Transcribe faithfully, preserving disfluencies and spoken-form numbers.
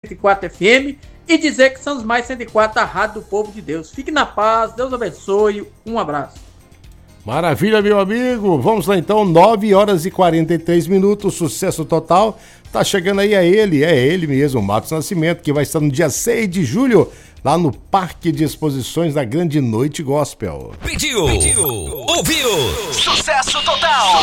e quatro F M e dizer que somos mais cento e quatro, a rádio do povo de Deus. Fique na paz, Deus abençoe, um abraço. Maravilha, meu amigo. Vamos lá então, nove horas e quarenta e três minutos, sucesso total. Tá chegando aí, é ele, é ele mesmo, Marcos Nascimento, que vai estar no dia seis de julho, lá no Parque de Exposições da Grande Noite Gospel. Pediu, Pediu. ouviu, sucesso total.